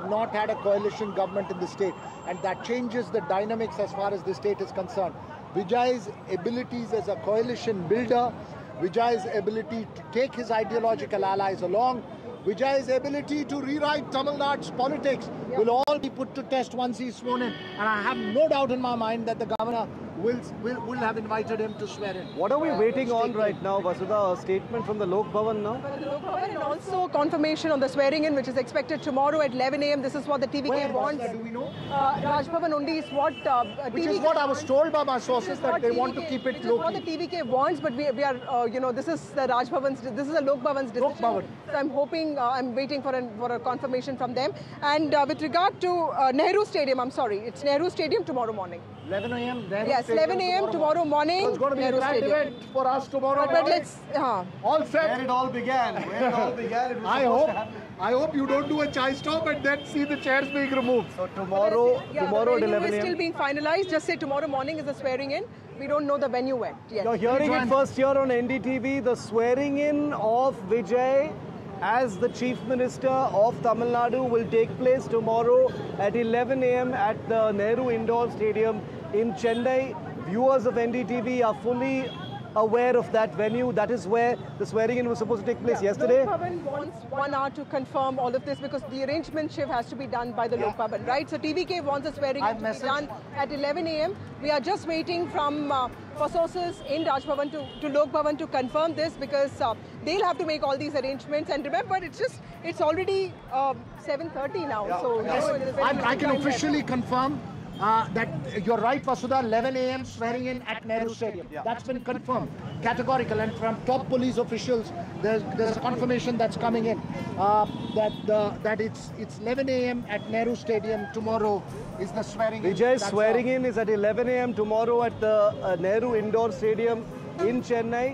not had a coalition government in the state, and that changes the dynamics as far as the state is concerned. Vijay's abilities as a coalition builder, Vijay's ability to take his ideological allies along, Vijay's ability to rewrite Tamil Nadu's politics will all be put to test once he's sworn in. And I have no doubt in my mind that the governor will have invited him to swear in. What are we waiting on right now, Vasudha? A statement from the Lok Bhavan now? The Lok Bhavan and also confirmation on the swearing in, which is expected tomorrow at 11 a.m. This is what the TVK Where wants. do we know? Raj Bhavan only is what Which is what I was told by my sources, that they want to keep it Which is what the low-key. TVK wants, but we are, this is the Raj Bhavan's, this is the Lok Bhavan's decision. Lok Bhavan. So I'm hoping, I'm waiting for a confirmation from them. And with regard to Nehru Stadium, I'm sorry, it's Nehru Stadium tomorrow morning. 11 a.m. Yes, 11 a.m. tomorrow morning. So it's going to be a Nehru grand Stadium. event for us tomorrow But morning. let's, All set. Where it all began. Where it all began. It was I hope you don't do a chai stop and then see the chairs being removed. So tomorrow, tomorrow at the venue 11 is still a.m. being finalized. Just say tomorrow morning is the swearing in. We don't know the venue yet. You're hearing it first here on NDTV. The swearing in of Vijay as the Chief Minister of Tamil Nadu will take place tomorrow at 11 a.m. at the Nehru Indoor Stadium in Chennai. Viewers of NDTV are fully aware of that venue. That is where the swearing in was supposed to take place yesterday. Lok Bhavan wants 1 hour to confirm all of this because the arrangementship has to be done by the Lok Bhavan, right? So TVK wants the swearing in to be done at 11 a.m. We are just waiting for sources in Raj Bhavan to Lok Bhavan to confirm this because they'll have to make all these arrangements. And remember, it's already 7:30 now. So I can officially confirm that you're right, Vasudha. 11 a.m. swearing in at Nehru Stadium. That's been confirmed, categorical, and from top police officials, there's a confirmation that's coming in that it's 11 a.m. at Nehru Stadium tomorrow is the swearing in. Vijay's swearing in is at 11 a.m. tomorrow at the Nehru Indoor Stadium in Chennai.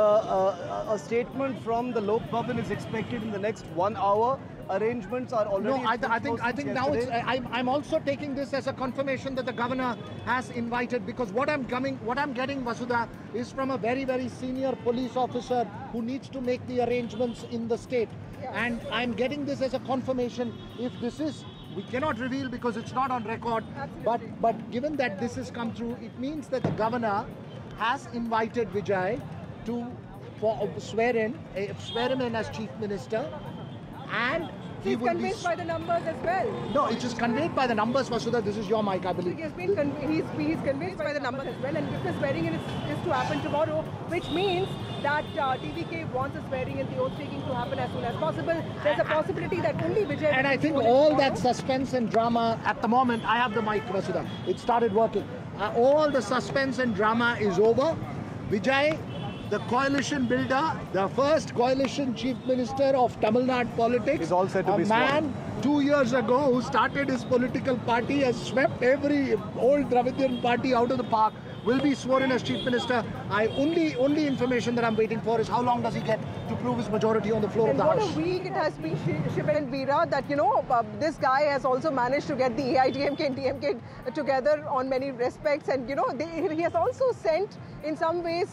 A statement from the Lok Bhavan is expected in the next 1 hour. Arrangements are already. No, I think now it's. I'm also taking this as a confirmation that the governor has invited, because what I'm getting, Vasudha, is from a very, very senior police officer who needs to make the arrangements in the state, and I'm getting this as a confirmation. If this is, we cannot reveal because it's not on record. But given that this has come through, it means that the governor has invited Vijay to swear him in as chief minister. And he's convinced by the numbers as well. No, it's just conveyed by the numbers, Vasudha. This is your mic, I believe. He's convinced by the numbers as well, and if the swearing in is to happen tomorrow, which means that TVK wants a swearing in, the oath taking to happen as soon as possible. There's a possibility that only Vijay. And I think all that suspense and drama at the moment. I have the mic, Vasudha. It started working. All the suspense and drama is over. Vijay, the coalition builder, the first coalition chief minister of Tamil Nadu politics, is all set to be sworn. A man 2 years ago who started his political party, has swept every old Dravidian party out of the park, will be sworn in as chief minister. Only information that I'm waiting for is how long does he get to prove his majority on the floor of the House. House. What a week it has been, Shiva and Veera, that this guy has also managed to get the AIDMK and DMK together on many respects, and he has also sent, in some ways,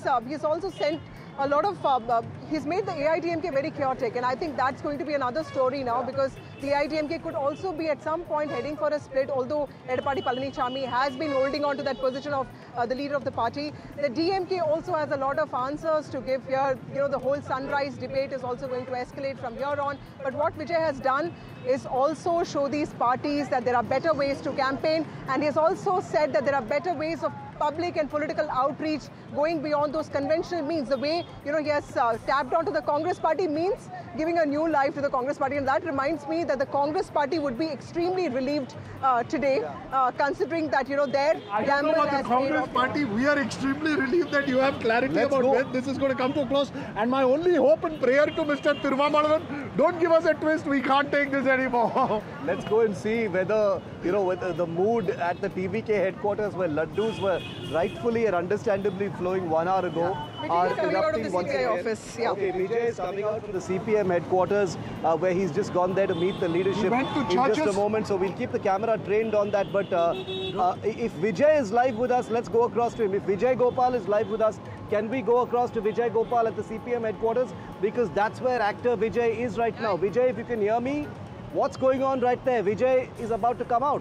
a lot of, he's made the AIDMK very chaotic, and I think that's going to be another story now, because the AIDMK could also be at some point heading for a split, although Edapadi Palanichami has been holding on to that position of the leader of the party. The DMK also has a lot of answers to give here. The whole sunrise debate is also going to escalate from here on. But what Vijay has done is also show these parties that there are better ways to campaign, and he has also said that there are better ways of public and political outreach going beyond those conventional means. The way he has tapped onto the Congress party means giving a new life to the Congress party, and that reminds me that the Congress party would be extremely relieved today, considering that their gamble About has the Congress party, we are extremely relieved that you have clarity about when this is going to come to a close. And my only hope and prayer to Mr. Tirumalavan, don't give us a twist. We can't take this anymore. Let's go and see whether whether the mood at the TVK headquarters, where laddus were rightfully and understandably flowing 1 hour ago, are erupting once again. Office. Yeah. Okay, Vijay is coming out from the CPM headquarters, where he's just gone there to meet the leadership went to in just a moment. So we'll keep the camera trained on that. But if Vijay is live with us, let's go across to him. If Vijay Gopal is live with us, can we go across to Vijay Gopal at the CPM headquarters? Because that's where actor Vijay is right now. Vijay, if you can hear me. What's going on right there? Vijay is about to come out.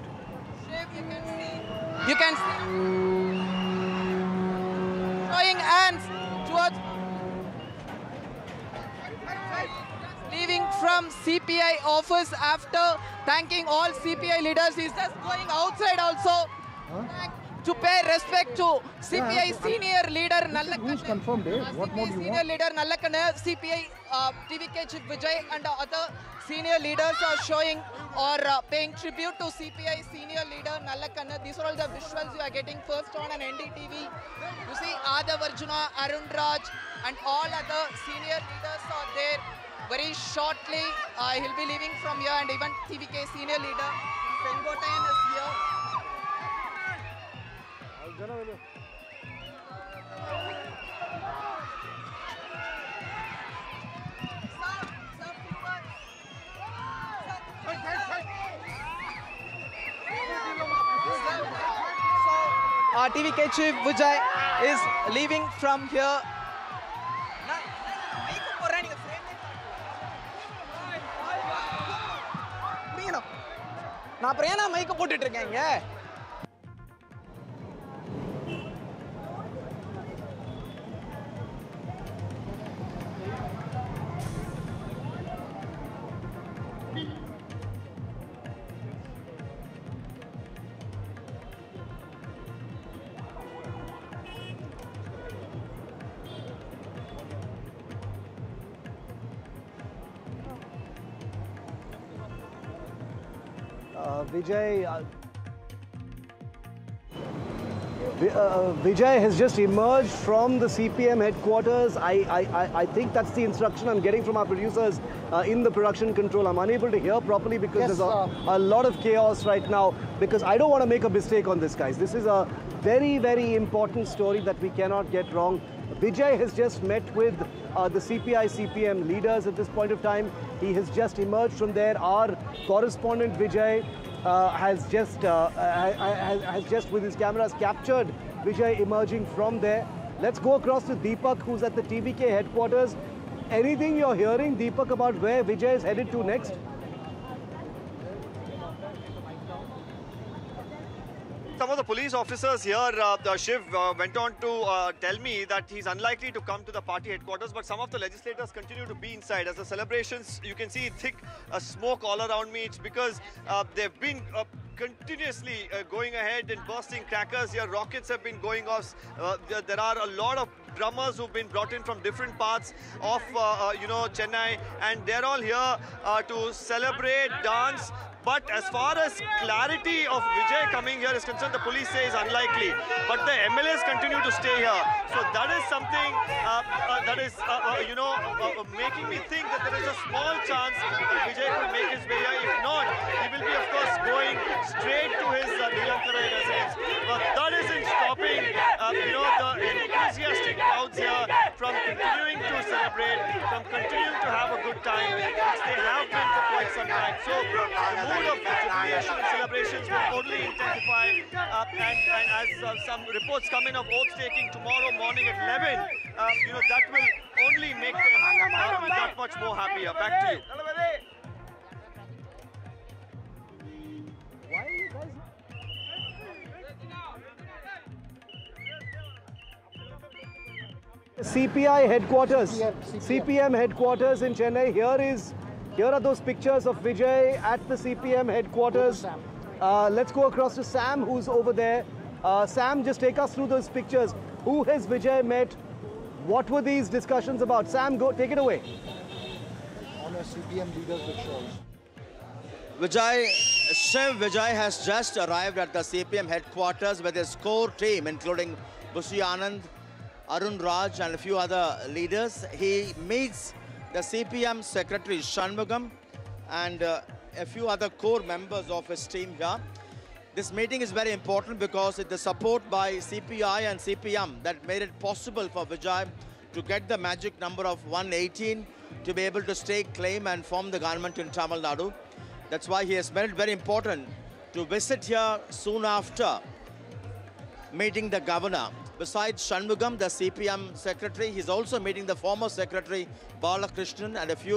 You can see showing hands towards leaving from CPI office after thanking all CPI leaders. He's just going outside also to pay respect to CPI senior leader Nallakkanna. Who's confirmed, eh? What more do you Senior want? leader Nallakkanna, CPI TVK Chief Vijay and other senior leaders are showing or paying tribute to CPI senior leader Nallakkanna. These are all the visuals you are getting first on an NDTV. You see Adav Arjuna, Arun Raj and all other senior leaders are there. Very shortly he'll be leaving from here, and even TVK senior leader Sengotayan is here. TVK Chief Vijay is leaving from here. நான் அப்புறம் ஏன்னா மைக்க போட்டுட்டு இருக்கேங்க. Vijay has just emerged from the CPM headquarters. I think that's the instruction I'm getting from our producers in the production control. I'm unable to hear properly because there's a lot of chaos right now, because I don't want to make a mistake on this, guys. This is a very, very important story that we cannot get wrong. Vijay has just met with the CPI CPM leaders at this point of time. He has just emerged from there. Our correspondent Vijay has just with his cameras captured Vijay emerging from there. Let's go across to Deepak, who's at the TVK headquarters. Anything you're hearing, Deepak, about where Vijay is headed to next? Some of the police officers here, Shiv, went on to tell me that he's unlikely to come to the party headquarters, but some of the legislators continue to be inside. As the celebrations, you can see thick smoke all around me. It's because they've been continuously going ahead and bursting crackers here. Rockets have been going off. There are a lot of drummers who've been brought in from different parts of Chennai, and they're all here to celebrate, dance. But as far as clarity of Vijay coming here is concerned, the police say is unlikely. But the MLAs continue to stay here. So that is something that is, making me think that there is a small chance that Vijay could make his way here. If not, he will be, of course, going straight to his Neelamkara residence. But that isn't stopping, the enthusiastic crowds here from continuing to celebrate, from continuing to have a good time, which they have been for quite some time. So the mood of jubilation and celebrations will only intensify, and as some reports come in of oath taking tomorrow morning at 11, that will only make them that much more happier. Back to you. CPI headquarters, CPM headquarters in Chennai. Here are those pictures of Vijay at the CPM headquarters. Let's go across to Sam, who's over there. Sam, just take us through those pictures. Who has Vijay met? What were these discussions about? Sam, go take it away. On a CPM leaders with shawls. Vijay has just arrived at the CPM headquarters with his core team, including Bushi Anand, Arun Raj and a few other leaders. He meets the CPM Secretary Shanmugam and a few other core members of his team here. This meeting is very important because it is support by CPI and CPM that made it possible for Vijay to get the magic number of 118 to be able to stake claim and form the government in Tamil Nadu. That's why he has made it very important to visit here soon after meeting the governor. Besides Shanmugam, the CPM secretary, he's also meeting the former secretary Balakrishnan and a few